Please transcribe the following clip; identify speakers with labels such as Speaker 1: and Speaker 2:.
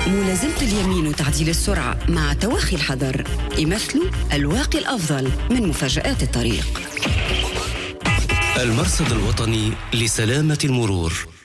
Speaker 1: ملازمة اليمين وتعديل السرعة مع توخي الحذر يمثلوا الواقي الأفضل من مفاجآت الطريق.
Speaker 2: المرصد الوطني لسلامة المرور.